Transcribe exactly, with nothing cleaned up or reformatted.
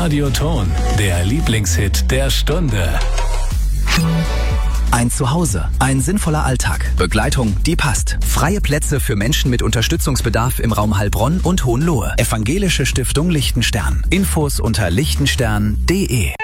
Radioton, der Lieblingshit der Stunde. Ein Zuhause, ein sinnvoller Alltag, Begleitung, die passt. Freie Plätze für Menschen mit Unterstützungsbedarf im Raum Heilbronn und Hohenlohe. Evangelische Stiftung Lichtenstern. Infos unter lichtenstern punkt de.